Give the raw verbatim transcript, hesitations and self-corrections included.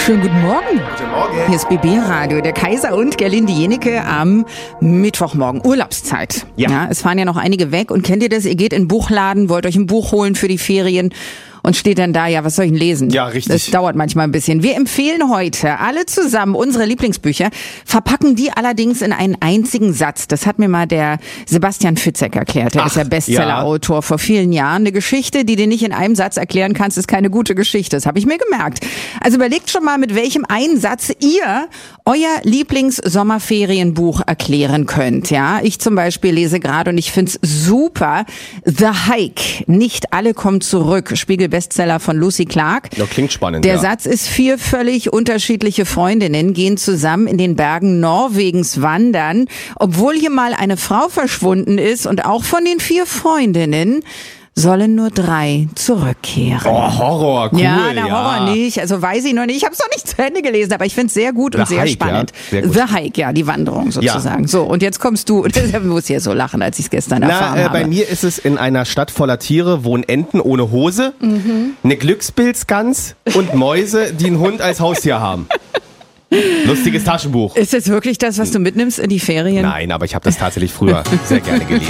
Schönen guten Morgen. Guten Morgen. Hier ist B B Radio, der Kaiser und Gerlinde Jenecke am Mittwochmorgen. Urlaubszeit. Ja. Es fahren ja noch einige weg. Und kennt ihr das? Ihr geht in den Buchladen, wollt euch ein Buch holen für die Ferien und steht dann da, ja, was soll ich denn lesen? Ja, richtig. Das dauert manchmal ein bisschen. Wir empfehlen heute alle zusammen unsere Lieblingsbücher, verpacken die allerdings in einen einzigen Satz. Das hat mir mal der Sebastian Fitzek erklärt. Der Ach, ist ja Bestsellerautor ja. vor vielen Jahren. Eine Geschichte, die du nicht in einem Satz erklären kannst, ist keine gute Geschichte. Das habe ich mir gemerkt. Also überlegt schon mal, mit welchem einen Satz ihr euer Lieblings-Sommerferienbuch erklären könnt. Ja, ich zum Beispiel lese gerade und ich find's super. The Hike. Nicht alle kommen zurück. Spiegel-Bestseller von Lucy Clark. Ja, klingt spannend. Der ja. Satz ist, vier völlig unterschiedliche Freundinnen gehen zusammen in den Bergen Norwegens wandern, obwohl hier mal eine Frau verschwunden ist und auch von den vier Freundinnen sollen nur drei zurückkehren. Oh, Horror, cool. Ja, na, ja. Horror nicht. Also weiß ich noch nicht. Ich habe es noch nicht zu Ende gelesen, aber ich finde es sehr gut und The sehr Hike, spannend. ja. Sehr gut. The Hike, ja, die Wanderung sozusagen. Ja. So, und jetzt kommst du. Ich muss hier so lachen, als ich es gestern erfahren Na, äh, habe. bei mir ist es in einer Stadt voller Tiere, wohnen Enten ohne Hose, mhm. eine Glückspilzgans und Mäuse, die einen Hund als Haustier haben. Lustiges Taschenbuch. Ist das wirklich das, was du mitnimmst in die Ferien? Nein, aber ich habe das tatsächlich früher sehr gerne gelesen.